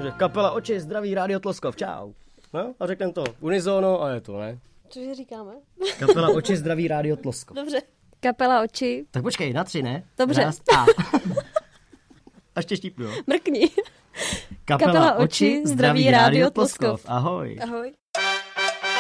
Takže kapela Oči, zdraví, Rádio Tloskov, čau. No a řekneme to unizono a je to, ne? Cože říkáme? Kapela Oči, zdraví, Rádio Tloskov. Dobře. Kapela Oči. Tak počkej, na 3, ne? Dobře. Raz, a. Ještě štípnu, jo? Mrkni. Kapela Oči, zdraví, Rádio Tloskov. Ahoj. Ahoj.